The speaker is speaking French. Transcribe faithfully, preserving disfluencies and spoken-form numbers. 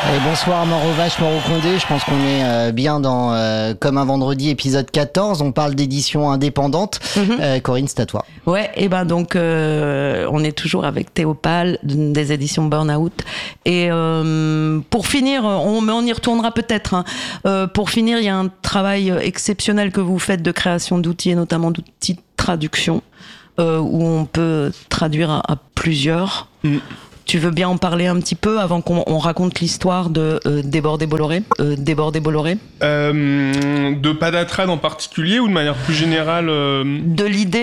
Et bonsoir Mauro Vache, Mauro Condé, je pense qu'on est euh, bien dans euh, Comme un vendredi, épisode quatorze, on parle d'édition indépendante. Mm-hmm. euh, Corinne, c'est à toi. Ouais, et ben donc euh, on est toujours avec Théopale des éditions Burnout. Et euh, pour finir, on, mais on y retournera peut-être, hein. euh, pour finir, il y a un travail exceptionnel que vous faites de création d'outils, et notamment d'outils de traduction, euh, où on peut traduire à, à plusieurs. Mm. Tu veux bien en parler un petit peu avant qu'on on raconte l'histoire de euh, Débordé Bolloré euh, Débordé Bolloré euh, De Padatrad en particulier ou de manière plus générale euh... De l'idée